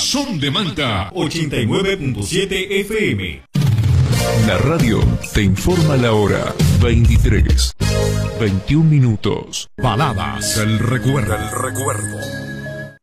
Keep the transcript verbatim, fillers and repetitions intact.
Son de Manta ochenta y nueve punto siete F M. La radio te informa la hora. veintitrés, veintiún minutos. Baladas del recuerdo. Del recuerdo.